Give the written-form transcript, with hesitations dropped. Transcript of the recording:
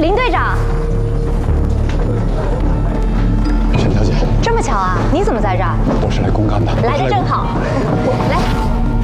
林队长， 沈小姐， 这么巧啊？你怎么在这儿？ 我是来公干的。 来的正